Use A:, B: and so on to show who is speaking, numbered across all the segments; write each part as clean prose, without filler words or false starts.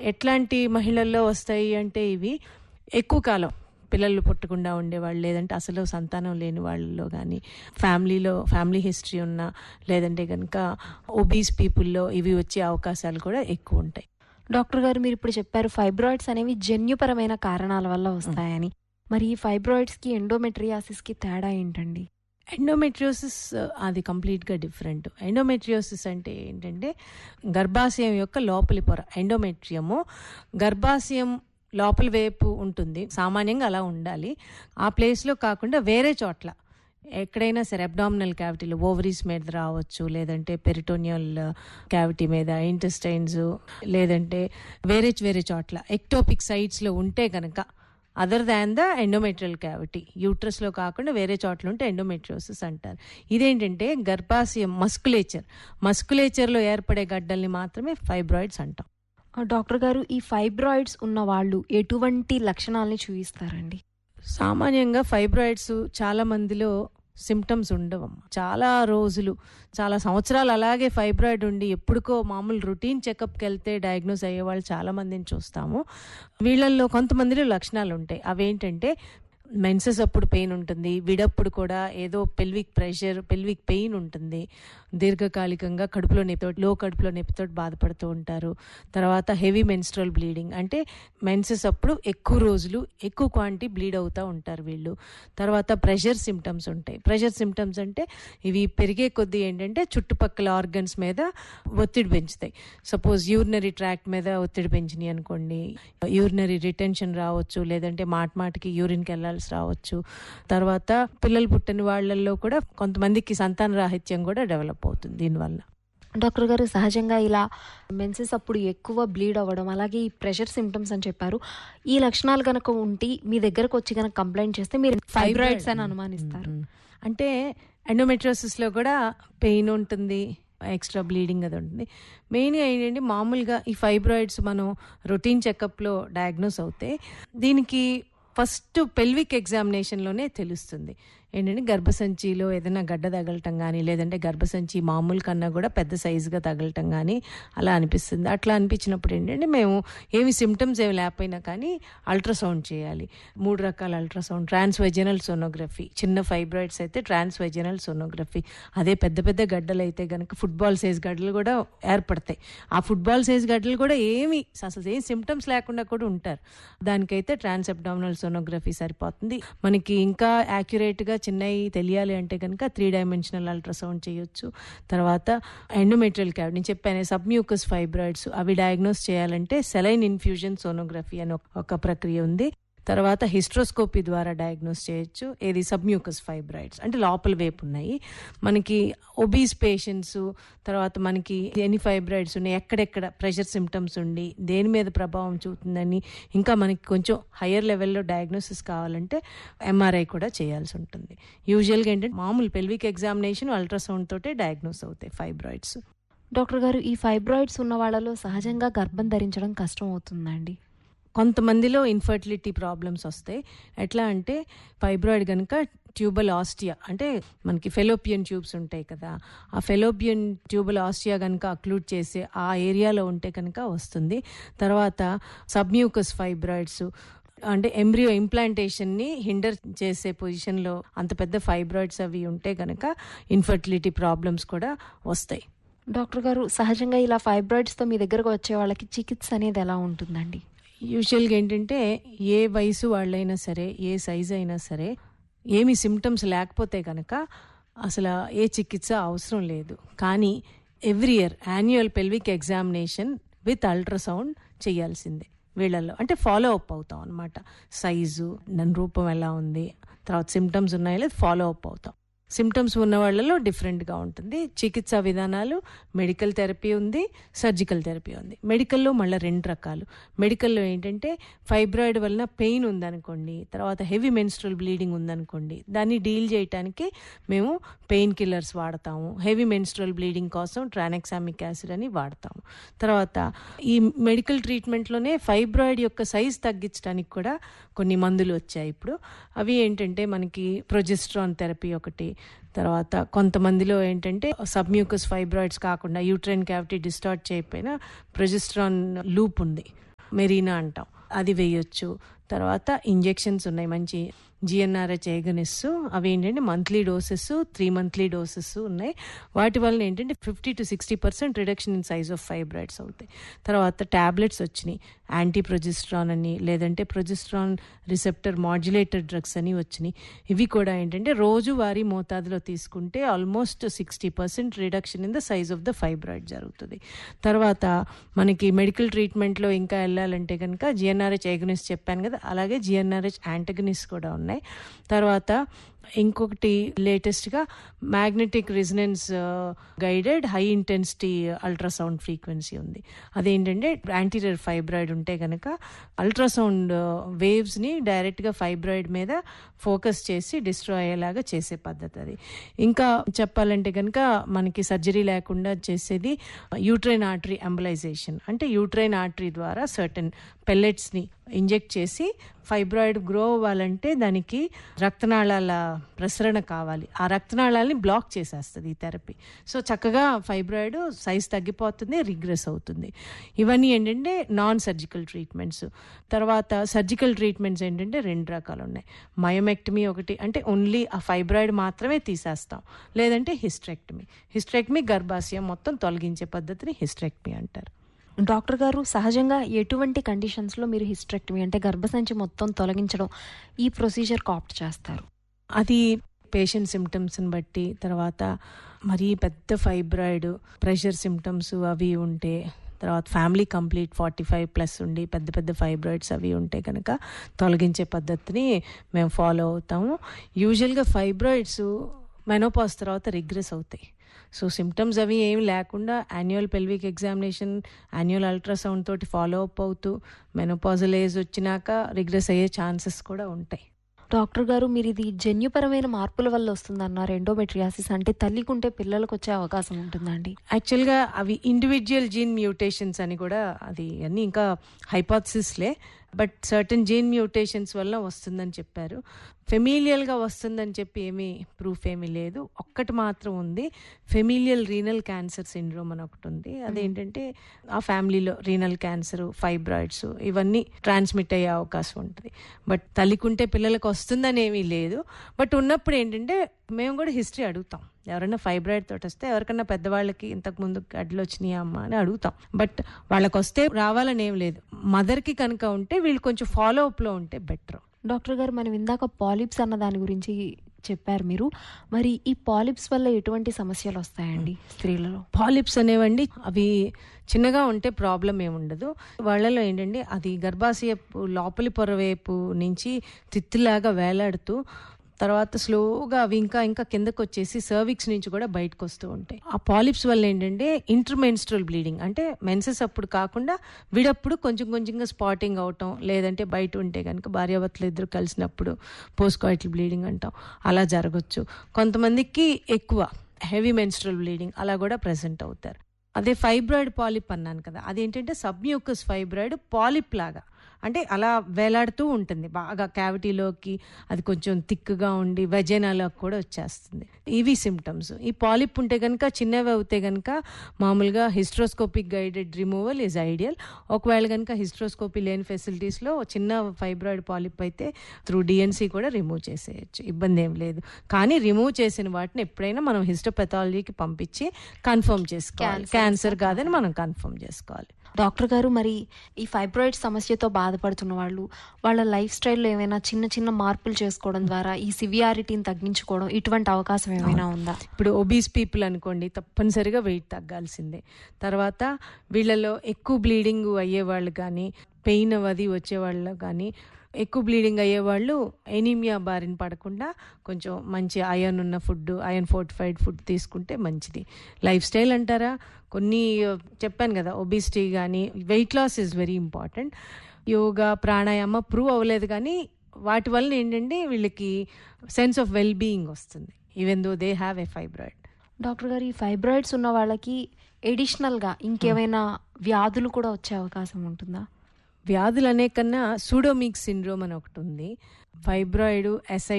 A: ఎట్లాంటి మహిళల్లో వస్తాయి అంటే ఇవి ఎక్కువ కాలం పిల్లలు పుట్టకుండా ఉండేవాళ్ళు, లేదంటే అసలు సంతానం లేని వాళ్ళలో కానీ, ఫ్యామిలీ హిస్టరీ ఉన్న, లేదంటే కనుక ఒబీస్ పీపుల్లో ఇవి వచ్చే అవకాశాలు కూడా ఎక్కువ ఉంటాయి.
B: డాక్టర్ గారు, మీరు ఇప్పుడు చెప్పారు ఫైబ్రాయిడ్స్ అనేవి జన్యుపరమైన కారణాల వల్ల వస్తాయని. మరి ఈ ఫైబ్రాయిడ్స్కి ఎండోమెట్రియాసిస్కి తేడా ఏంటండి?
A: ఎండోమెట్రియోసిస్ అది కంప్లీట్గా డిఫరెంట్. ఎండోమెట్రియోసిస్ అంటే ఏంటంటే గర్భాశయం యొక్క లోపలి పొర. ఎండోమెట్రియము గర్భాశయం లోపలి వైపు ఉంటుంది, సామాన్యంగా అలా ఉండాలి. ఆ ప్లేస్లో కాకుండా వేరే చోట్ల ఎక్కడైనా సరే అబ్డామినల్ క్యావిటీలో ఓవరీస్ మీద రావచ్చు, లేదంటే పెరిటోనియల్ క్యావిటీ మీద, ఇంటెస్టైన్స్, లేదంటే వేరే చోట్ల ఎక్టోపిక్ సైట్స్లో ఉంటే కనుక other than the endometrial cavity, యూట్రస్లో కాకుండా వేరే చోట్ల ఉంటే ఎండోమెట్రియోసిస్ అంటారు. ఇదేంటంటే గర్భాశయం మస్కులేచర్లో ఏర్పడే గడ్డల్ని మాత్రమే ఫైబ్రాయిడ్స్ అంటాం.
B: డాక్టర్ గారు, ఈ ఫైబ్రాయిడ్స్ ఉన్న వాళ్ళు ఎటువంటి లక్షణాలని చూపిస్తారండి?
A: సామాన్యంగా ఫైబ్రాయిడ్స్ చాలా మందిలో సిమ్టమ్స్ ఉండవమ్మా. చాలా సంవత్సరాలు అలాగే ఫైబ్రాయిడ్ ఉండి ఎప్పుడుకో మామూలు రొటీన్ చెకప్కి వెళ్తే డయాగ్నోస్ అయ్యే వాళ్ళు చాలా మందిని చూస్తాము. వీళ్ళల్లో కొంతమందిలో లక్షణాలు ఉంటాయి. అవేంటంటే మెన్సెస్ అప్పుడు పెయిన్ ఉంటుంది, విడప్పుడు కూడా ఏదో పెల్విక్ పెయిన్ ఉంటుంది, దీర్ఘకాలికంగా లో కడుపులో నొప్పితో బాధపడుతూ ఉంటారు. తర్వాత హెవీ మెన్స్ట్రల్ బ్లీడింగ్, అంటే మెన్సెస్ అప్పుడు ఎక్కువ రోజులు ఎక్కువ క్వాంటిటీ బ్లీడ్ అవుతూ ఉంటారు వీళ్ళు. తర్వాత ప్రెషర్ సిమ్టమ్స్ ఉంటాయి. ప్రెషర్ సిమ్టమ్స్ అంటే ఇవి పెరిగే కొద్దీ ఏంటంటే చుట్టుపక్కల ఆర్గన్స్ మీద ఒత్తిడి పెంచుతాయి. సపోజ్ యూరినరీ ట్రాక్ట్ మీద ఒత్తిడి పెంచినాయి అనుకోండి, యూరినరీ రిటెన్షన్ రావచ్చు, లేదంటే మాటికి యూరిన్కి వెళ్ళాల్సి రావచ్చు. తర్వాత పిల్లలు పుట్టిన వాళ్ళల్లో కూడా కొంతమందికి సంతాన రాహిత్యం కూడా డెవలప్ అవుతుంది దీనివల్ల.
B: డాక్టర్ గారు, సహజంగా ఇలా మెన్సెస్ అప్పుడు ఎక్కువ బ్లీడ్ అవ్వడం, అలాగే ఈ ప్రెషర్ సిమ్టమ్స్ అని చెప్పారు, ఈ లక్షణాలు కనుక ఉంటే మీ దగ్గరకు వచ్చి కనుక కంప్లైంట్ చేస్తే మీరు ఫైబ్రాయిడ్స్ అని అనుమానిస్తారు.
A: అంటే ఎండోమెట్రియోసిస్లో కూడా పెయిన్ ఉంటుంది, ఎక్స్ట్రా బ్లీడింగ్ అది ఉంటుంది. మెయిన్గా ఏంటంటే మామూలుగా ఈ ఫైబ్రాయిడ్స్ మనం రొటీన్ చెకప్లో డయాగ్నోస్ అవుతాయి. దీనికి ఫస్ట్ పెల్విక్ ఎగ్జామినేషన్లోనే తెలుస్తుంది. ఏంటంటే గర్భసంచిలో ఏదైనా గడ్డ తగలటం కానీ, లేదంటే గర్భసంచి మామూలు కన్నా కూడా పెద్ద సైజుగా తగలటం కానీ అలా అనిపిస్తుంది. అట్లా అనిపించినప్పుడు ఏంటంటే మేము ఏమి సిమ్టమ్స్ ఏమి లేకపోయినా కానీ అల్ట్రాసౌండ్ చేయాలి. 3 రకాల అల్ట్రాసౌండ్, ట్రాన్స్వెజనల్ సోనోగ్రఫీ, చిన్న ఫైబ్రాయిడ్స్ అయితే ట్రాన్స్వెజనల్ సోనోగ్రఫీ, అదే పెద్ద గడ్డలు అయితే కనుక ఫుట్బాల్ సైజ్ గడ్డలు కూడా ఏర్పడతాయి. ఆ ఫుట్బాల్ సైజ్ గడ్డలు కూడా అసలు ఏం సిమ్టమ్స్ లేకుండా కూడా ఉంటారు. దానికైతే ట్రాన్స్ అబ్డామినల్ సోనోగ్రఫీ సరిపోతుంది. మనకి ఇంకా యాక్యురేట్గా చిన్నవి తెలియాలి అంటే కనుక 3 డైమెన్షనల్ అల్ట్రాసౌండ్ చేయొచ్చు. తర్వాత ఎండోమెట్రియల్ క్యావిటీ, నేను చెప్పాను సబ్మ్యూకస్ ఫైబ్రాయిడ్స్, అవి డయాగ్నోస్ చేయాలంటే సెలైన్ ఇన్ఫ్యూజన్ సోనోగ్రఫీ అని ఒక ప్రక్రియ ఉంది. తర్వాత హిస్ట్రోస్కోపీ ద్వారా డయాగ్నోస్ చేయొచ్చు. ఏది సబ్మ్యూకస్ ఫైబ్రాయిడ్స్ అంటే లోపల వైపు ఉన్నాయి. మనకి ఒబీస్ పేషెంట్స్, తర్వాత మనకి ఎన్ని ఫైబ్రాయిడ్స్ ఉన్నాయి, ఎక్కడెక్కడ ప్రెషర్ సిమ్టమ్స్ ఉండి దేని మీద ప్రభావం చూపుతుందని, ఇంకా మనకి కొంచెం హయ్యర్ లెవెల్లో డయాగ్నోసిస్ కావాలంటే ఎంఆర్ఐ కూడా చేయాల్సి ఉంటుంది. యూజువల్గా ఏంటంటే మామూలు పెల్విక్ ఎగ్జామినేషన్, అల్ట్రాసౌండ్ తోటే డయాగ్నోస్ అవుతాయి ఫైబ్రాయిడ్స్.
B: డాక్టర్ గారు, ఈ ఫైబ్రాయిడ్స్ ఉన్న వాళ్ళలో సహజంగా గర్భం ధరించడం కష్టం అవుతుందండి?
A: కొంతమందిలో ఇన్ఫర్టిలిటీ ప్రాబ్లమ్స్ వస్తాయి. ఎట్లా అంటే ఫైబ్రాయిడ్ కనుక ట్యూబల్ ఆస్టియా, అంటే మనకి ఫెలోపియన్ ట్యూబ్స్ ఉంటాయి కదా, ఆ ఫెలోపియన్ ట్యూబల్ ఆస్టియా కనుక అక్లూడ్ చేసే ఆ ఏరియాలో ఉంటే కనుక వస్తుంది. తర్వాత సబ్మ్యూకస్ ఫైబ్రాయిడ్స్ అంటే ఎంబ్రియో ఇంప్లాంటేషన్ని హిండర్ చేసే పొజిషన్లో అంత పెద్ద ఫైబ్రాయిడ్స్ అవి ఉంటే కనుక ఇన్ఫర్టిలిటీ ప్రాబ్లమ్స్ కూడా వస్తాయి.
B: డాక్టర్ గారు, సహజంగా ఇలా ఫైబ్రాయిడ్స్తో మీ దగ్గరకు వచ్చే వాళ్ళకి చికిత్స అనేది ఎలా ఉంటుందండి?
A: యూజువల్గా ఏంటంటే ఏ వయసు వాళ్ళైనా సరే, ఏ సైజు అయినా సరే, ఏమి సిమ్టమ్స్ లేకపోతే కనుక అసలు ఏ చికిత్స అవసరం లేదు. కానీ every year annual pelvic examination with ultrasound చేయాల్సిందే వీళ్ళల్లో. అంటే ఫాలో అప్ అవుతాం అనమాట. సైజు, దాని రూపం ఎలా ఉంది, తర్వాత సిమ్టమ్స్ ఉన్నాయో లేదు ఫాలో అప్ అవుతాం. సిమ్టమ్స్ ఉన్న వాళ్ళలో డిఫరెంట్గా ఉంటుంది. చికిత్సా విధానాలు మెడికల్ థెరపీ ఉంది, సర్జికల్ థెరపీ ఉంది. మెడికల్లో మళ్ళీ 2 రకాలు. మెడికల్లో ఏంటంటే ఫైబ్రాయిడ్ వలన పెయిన్ ఉందనుకోండి, తర్వాత హెవీ మెన్స్ట్రల్ బ్లీడింగ్ ఉందనుకోండి, దాన్ని డీల్ చేయడానికి మేము పెయిన్ కిల్లర్స్ వాడతాము. హెవీ మెన్స్ట్రల్ బ్లీడింగ్ కోసం ట్రానెక్సామిక్ యాసిడ్ అని వాడతాము. తర్వాత ఈ మెడికల్ ట్రీట్మెంట్లోనే ఫైబ్రాయిడ్ యొక్క సైజ్ తగ్గించడానికి కూడా కొన్ని మందులు వచ్చాయి ఇప్పుడు. అవి ఏంటంటే మనకి ప్రొజెస్ట్రాన్ థెరపీ ఒకటి, తర్వాత కొంతమందిలో ఏంటంటే సబ్మ్యూకస్ ఫైబ్రాయిడ్స్ కాకుండా యూట్రైన్ క్యావిటీ డిస్టార్ట్ చేయకపోయినా ప్రొజెస్ట్రాన్ లూప్ ఉంది, మెరీనా అంటాం, అది వేయొచ్చు. తర్వాత ఇంజెక్షన్స్ ఉన్నాయి మంచి జిఎన్ఆర్హెచ్ ఏగనిస్ట్, అవి ఏంటంటే మంత్లీ డోసెస్, 3 మంత్లీ డోసెస్ ఉన్నాయి. వాటి వల్ల ఏంటంటే 50 to 60% reduction in size of fibroids అవుతాయి. తర్వాత టాబ్లెట్స్ వచ్చినాయి, యాంటీ ప్రొజెస్ట్రాన్ అని, లేదంటే ప్రొజెస్ట్రాన్ రిసెప్టర్ మాడ్యులేటర్ డ్రగ్స్ అని వచ్చినాయి. ఇవి కూడా ఏంటంటే రోజువారీ మోతాదులో తీసుకుంటే almost 60% reduction in the size of the fibroid జరుగుతుంది. తర్వాత మనకి మెడికల్ ట్రీట్మెంట్లో ఇంకా వెళ్ళాలంటే కనుక జిఎన్ఆర్హెచ్ ఏగనిస్ట్ చెప్పాను కదా, అలాగే జిఎన్ఆర్హెచ్ యాంటగనిస్ట్ కూడా ఉన్నాయి. తర్వాత ఇంకొకటి లేటెస్ట్గా magnetic resonance guided high intensity ultrasound frequency ఉంది. అదేంటంటే యాంటీరియర్ ఫైబ్రాయిడ్ ఉంటే కనుక అల్ట్రాసౌండ్ వేవ్స్ని డైరెక్ట్గా ఫైబ్రాయిడ్ మీద ఫోకస్ చేసి డిస్ట్రాయ్ అయ్యేలాగా చేసే పద్ధతి అది. ఇంకా చెప్పాలంటే కనుక మనకి సర్జరీ లేకుండా చేసేది యూట్రైన్ ఆర్టరీ ఎంబలైజేషన్, అంటే యూట్రైన్ ఆర్టరీ ద్వారా సర్టన్ పెల్లెట్స్ని ఇంజెక్ట్ చేసి ఫైబ్రాయిడ్ గ్రో అవ్వాలంటే దానికి రక్తనాళాల ప్రసరణ కావాలి, ఆ రక్తనాళాలని బ్లాక్ చేసేస్తుంది ఈ థెరపీ. సో చక్కగా ఫైబ్రాయిడ్ సైజ్ తగ్గిపోతుంది, రిగ్రెస్ అవుతుంది. ఇవన్నీ ఏంటంటే నాన్ సర్జికల్ ట్రీట్మెంట్స్. తర్వాత సర్జికల్ ట్రీట్మెంట్స్ ఏంటంటే 2 రకాలు ఉన్నాయి. మయోమెక్టమీ ఒకటి, అంటే ఓన్లీ ఆ ఫైబ్రాయిడ్ మాత్రమే తీసేస్తాం, లేదంటే హిస్టెరెక్టమీ గర్భాశయం మొత్తం తొలగించే పద్ధతిని హిస్టెరెక్టమీ అంటారు.
B: డాక్టర్ గారు, సహజంగా ఎటువంటి కండిషన్స్లో మీరు హిస్టెరెక్టమీ అంటే గర్భసంచి మొత్తం తొలగించడం ఈ ప్రొసీజర్కి ఆప్ట్ చేస్తారు?
A: అది పేషెంట్ సిమ్టమ్స్ని బట్టి, తర్వాత మరీ పెద్ద ఫైబ్రాయిడ్ ప్రెషర్ సిమ్టమ్స్ అవి ఉంటే, తర్వాత ఫ్యామిలీ కంప్లీట్ 45+ ఉండి పెద్ద పెద్ద ఫైబ్రాయిడ్స్ అవి ఉంటే కనుక తొలగించే పద్ధతిని మేము ఫాలో అవుతాము. యూజువల్గా ఫైబ్రాయిడ్స్ మెనోపాజ్ తర్వాత రిగ్రెస్ అవుతాయి. సో సిమ్టమ్స్ అవి ఏమి లేకుండా annual pelvic examination, annual ultrasound తోటి ఫాలో అప్ అవుతూ మెనోపాజల్ ఏజ్ వచ్చినాక రిగ్రెస్ అయ్యే ఛాన్సెస్ కూడా ఉంటాయి.
B: డాక్టర్ గారు, మీరు ఇది జన్యుపరమైన మార్పుల వల్ల వస్తుందన్నారు. ఎండోమెట్రియాసిస్ అంటే తల్లికుంటే పిల్లలకు వచ్చే అవకాశం ఉంటుందండి?
A: యాక్చువల్గా అవి ఇండివిజువల్ జీన్ మ్యూటేషన్స్ అని కూడా, అది అన్నీ ఇంకా హైపోథసిస్లే, బట్ సర్టన్ జీన్ మ్యూటేషన్స్ వల్ల వస్తుందని చెప్పారు. ఫెమిలియల్గా వస్తుందని చెప్పి ఏమీ ప్రూఫ్ ఏమీ లేదు. ఒక్కటి మాత్రం ఉంది, ఫెమిలియల్ రీనల్ క్యాన్సర్ సిండ్రోమ్ అని ఒకటి ఉంది. అదేంటంటే ఆ ఫ్యామిలీలో రీనల్ క్యాన్సర్, ఫైబ్రాయిడ్స్ ఇవన్నీ ట్రాన్స్మిట్ అయ్యే అవకాశం ఉంటుంది. బట్ తల్లికుంటే పిల్లలకు వస్తుందని ఏమీ లేదు. బట్ ఉన్నప్పుడు ఏంటంటే మేము కూడా హిస్టరీ అడుగుతాం. ఎవరైనా ఫైబ్రాయిడ్ తోటి వస్తే, ఎవరికైనా పెద్దవాళ్ళకి ఇంతకుముందు గడ్డలు వచ్చినాయా అమ్మ అని అడుగుతాం. బట్ వాళ్ళకి వస్తే రావాలని ఏం లేదు. మదర్కి కనుక ఉంటే వీళ్ళు కొంచెం ఫాలో అప్లో ఉంటే బెటర్.
B: డాక్టర్ గారు, మనం ఇందాక పాలిప్స్ అన్న దాని గురించి చెప్పారు మీరు. మరి ఈ పాలిప్స్ వల్ల ఎటువంటి సమస్యలు వస్తాయండి స్త్రీలలో?
A: పాలిప్స్ అనేవండి అవి చిన్నగా ఉంటే ప్రాబ్లం ఏముండదు. వాళ్ళలో ఏంటంటే అది గర్భాశయపు లోపలి పొర వైపు నుంచి తిత్తిలాగా వేలాడుతూ తర్వాత స్లోగా అవి ఇంకా ఇంకా కిందకు వచ్చేసి సర్విక్స్ నుంచి కూడా బయటకు వస్తూ ఉంటాయి. ఆ పాలిప్స్ వల్ల ఏంటంటే ఇంటర్మెన్స్ట్రల్ బ్లీడింగ్, అంటే మెన్సెస్ అప్పుడు కాకుండా విడప్పుడు కొంచెం కొంచెంగా స్పాటింగ్ అవటం, లేదంటే బయట ఉంటే కనుక భార్యాభర్తలు ఇద్దరు కలిసినప్పుడు పోస్ట్ కాయిటల్ బ్లీడింగ్ అంటాం, అలా జరగచ్చు. కొంతమందికి ఎక్కువ హెవీ మెన్స్ట్రల్ బ్లీడింగ్ అలా కూడా ప్రెసెంట్ అవుతారు. అదే ఫైబ్రాయిడ్ పాలిప్ అన్నాను కదా, అదేంటంటే సబ్మ్యూకస్ ఫైబ్రాయిడ్ పాలిప్ లాగా, అంటే అలా వేలాడుతూ ఉంటుంది బాగా క్యావిటీలోకి, అది కొంచెం థిక్గా ఉండి వెజైనాలోకి కూడా వచ్చేస్తుంది. ఇవి సిమ్టమ్స్. ఈ పాలిప్ ఉంటే కనుక చిన్నవి అవుతే కనుక మామూలుగా hysteroscopic guided removal is ideal. ఒకవేళ కనుక హిస్ట్రోస్కోపీ లేని ఫెసిలిటీస్లో చిన్న ఫైబ్రాయిడ్ పాలిప్ అయితే త్రూ డిఎన్సీ కూడా రిమూవ్ చేసేయచ్చు, ఇబ్బంది ఏం లేదు. కానీ రిమూవ్ చేసిన వాటిని ఎప్పుడైనా మనం హిస్టోపెథాలజీకి పంపించి కన్ఫర్మ్ చేసుకోవాలి, క్యాన్సర్ కాదని మనం కన్ఫర్మ్ చేసుకోవాలి.
B: డాక్టర్ గారు, మరి ఈ ఫైబ్రాయిడ్ సమస్యతో బాధపడుతున్న వాళ్ళు వాళ్ళ లైఫ్ స్టైల్లో ఏమైనా చిన్న చిన్న మార్పులు చేసుకోవడం ద్వారా ఈ సివియారిటీని తగ్గించుకోవడం ఇటువంటి అవకాశం ఏమైనా ఉందా?
A: ఇప్పుడు ఒబీస్ పీపుల్ అనుకోండి, తప్పనిసరిగా వెయిట్ తగ్గాల్సిందే. తర్వాత వీళ్ళలో ఎక్కువ బ్లీడింగ్ అయ్యేవాళ్ళు కానీ, పెయిన్ అది వచ్చేవాళ్ళు కానీ, ఎక్కువ బ్లీడింగ్ అయ్యేవాళ్ళు ఎనీమియా బారిన పడకుండా కొంచెం మంచి ఐరన్ ఉన్న ఫుడ్, ఐరన్ ఫోర్టిఫైడ్ ఫుడ్ తీసుకుంటే మంచిది. లైఫ్ స్టైల్ అంటారా, కొన్ని చెప్పాను కదా, ఒబిసిటీ కానీ weight loss is very important. Yoga, pranayama prove అవ్వలేదు కానీ వాటి వల్ల ఏంటంటే వీళ్ళకి సెన్స్ ఆఫ్ వెల్ బీయింగ్ వస్తుంది, even though they have a fibroid.
B: Doctor గారు, ఈ ఫైబ్రాయిడ్స్ ఉన్న వాళ్ళకి ఎడిషనల్గా ఇంకేమైనా వ్యాధులు కూడా వచ్చే అవకాశం ఉంటుందా?
A: వ్యాధులు అనే కన్నా సూడోమిక్ సిండ్రోమ్ అని ఒకటి ఉంది. ఫైబ్రాయిడ్,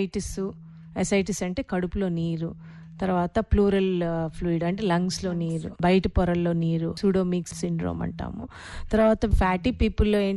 A: ఎసైటిస్ అంటే కడుపులో నీరు, తర్వాత ప్లూరల్ ఫ్లూయిడ్ అంటే లంగ్స్లో నీరు, బయట పొరల్లో నీరు, సూడోమిక్ సిండ్రోమ్ అంటాము. తర్వాత ఫ్యాటీ పీపుల్లో